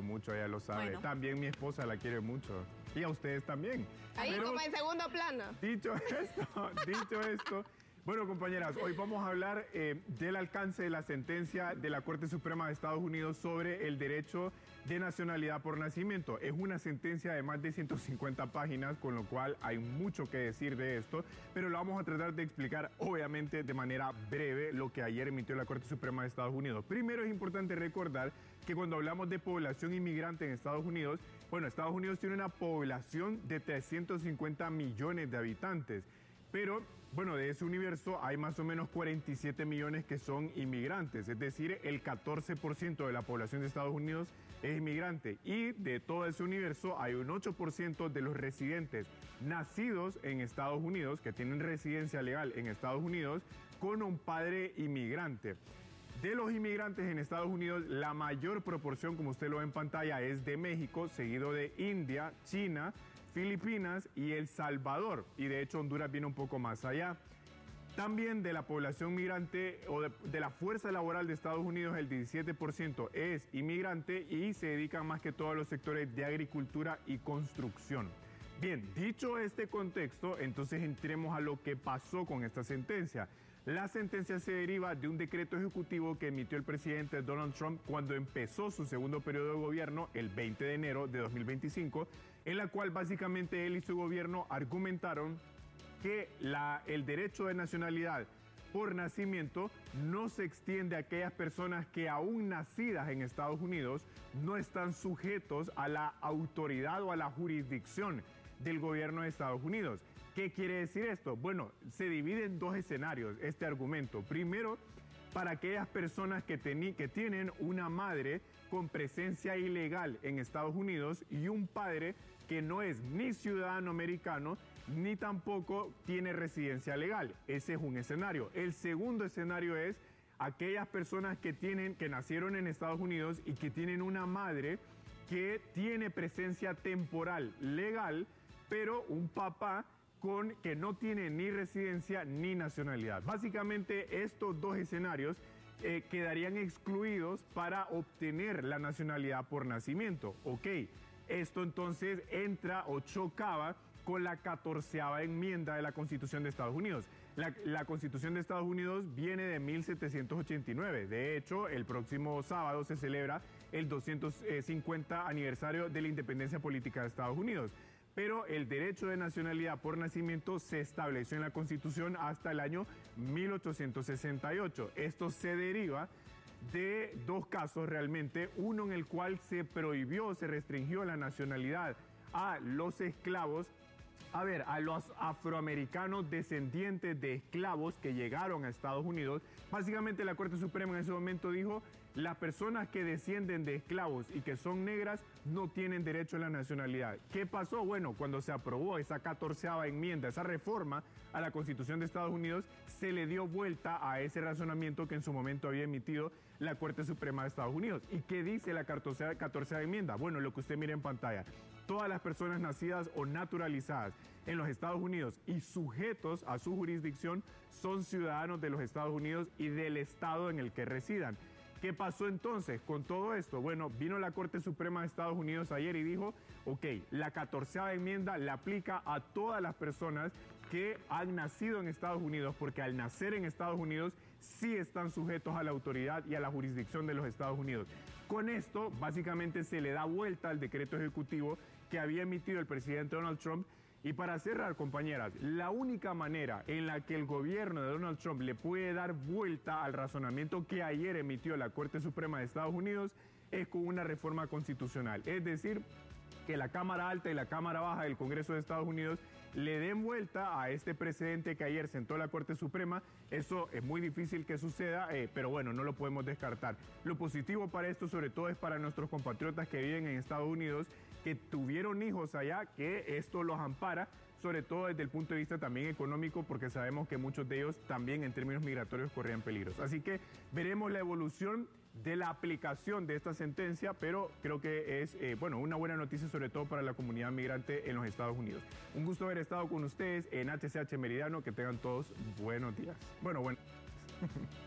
mucho, ella lo sabe. Bueno. También mi esposa la quiere mucho. Y a ustedes también. Ahí Pero, como en segundo plano. dicho esto, bueno, compañeras, hoy vamos a hablar del alcance de la sentencia de la Corte Suprema de Estados Unidos sobre el derecho de nacionalidad por nacimiento. Es una sentencia de más de 150 páginas, con lo cual hay mucho que decir de esto, pero lo vamos a tratar de explicar, obviamente, de manera breve, lo que ayer emitió la Corte Suprema de Estados Unidos. Primero es importante recordar que cuando hablamos de población inmigrante en Estados Unidos, bueno, Estados Unidos tiene una población de 350 millones de habitantes. Pero, bueno, de ese universo hay más o menos 47 millones que son inmigrantes, es decir, el 14% de la población de Estados Unidos es inmigrante. Y de todo ese universo hay un 8% de los residentes nacidos en Estados Unidos, que tienen residencia legal en Estados Unidos, con un padre inmigrante. De los inmigrantes en Estados Unidos, la mayor proporción, como usted lo ve en pantalla, es de México, seguido de India, China, Filipinas y El Salvador, y de hecho Honduras viene un poco más allá. También de la población migrante o de la fuerza laboral de Estados Unidos, el 17% es inmigrante y se dedican más que todo a los sectores de agricultura y construcción. Bien, dicho este contexto, entonces entremos a lo que pasó con esta sentencia. La sentencia se deriva de un decreto ejecutivo que emitió el presidente Donald Trump cuando empezó su segundo periodo de gobierno, el 20 de enero de 2025, en la cual básicamente él y su gobierno argumentaron que el derecho de nacionalidad por nacimiento no se extiende a aquellas personas que aún nacidas en Estados Unidos no están sujetos a la autoridad o a la jurisdicción del gobierno de Estados Unidos. ¿Qué quiere decir esto? Bueno, se divide en dos escenarios este argumento. Primero, para aquellas personas que tienen una madre con presencia ilegal en Estados Unidos y un padre que no es ni ciudadano americano ni tampoco tiene residencia legal. Ese es un escenario. El segundo escenario es aquellas personas que nacieron en Estados Unidos y que tienen una madre que tiene presencia temporal legal, pero un papá que no tiene ni residencia ni nacionalidad. Básicamente estos dos escenarios quedarían excluidos para obtener la nacionalidad por nacimiento. Ok, esto entonces entra o chocaba con la 14ª enmienda de la Constitución de Estados Unidos. La Constitución de Estados Unidos viene de 1789. De hecho, el próximo sábado se celebra el 250 aniversario de la independencia política de Estados Unidos. Pero el derecho de nacionalidad por nacimiento se estableció en la Constitución hasta el año 1868. Esto se deriva de dos casos realmente, uno en el cual se restringió la nacionalidad a los esclavos, a los afroamericanos descendientes de esclavos que llegaron a Estados Unidos. Básicamente la Corte Suprema en ese momento dijo: las personas que descienden de esclavos y que son negras no tienen derecho a la nacionalidad. ¿Qué pasó? Bueno, cuando se aprobó esa 14ª enmienda, esa reforma a la Constitución de Estados Unidos, se le dio vuelta a ese razonamiento que en su momento había emitido la Corte Suprema de Estados Unidos. ¿Y qué dice la 14ª enmienda? Bueno, lo que usted mira en pantalla. Todas las personas nacidas o naturalizadas en los Estados Unidos y sujetos a su jurisdicción son ciudadanos de los Estados Unidos y del estado en el que residan. ¿Qué pasó entonces con todo esto? Bueno, vino la Corte Suprema de Estados Unidos ayer y dijo: ok, la 14ª enmienda la aplica a todas las personas que han nacido en Estados Unidos, porque al nacer en Estados Unidos sí están sujetos a la autoridad y a la jurisdicción de los Estados Unidos. Con esto, básicamente se le da vuelta al decreto ejecutivo que había emitido el presidente Donald Trump. Y para cerrar, compañeras, la única manera en la que el gobierno de Donald Trump le puede dar vuelta al razonamiento que ayer emitió la Corte Suprema de Estados Unidos es con una reforma constitucional. Es decir, que la Cámara Alta y la Cámara Baja del Congreso de Estados Unidos le den vuelta a este precedente que ayer sentó la Corte Suprema. Eso es muy difícil que suceda, pero bueno, no lo podemos descartar. Lo positivo para esto, sobre todo, es para nuestros compatriotas que viven en Estados Unidos, que tuvieron hijos allá, que esto los ampara, sobre todo desde el punto de vista también económico, porque sabemos que muchos de ellos también en términos migratorios corrían peligros. Así que veremos la evolución de la aplicación de esta sentencia, pero creo que es una buena noticia, sobre todo para la comunidad migrante en los Estados Unidos. Un gusto haber estado con ustedes en HCH Meridiano. Que tengan todos buenos días. Bueno.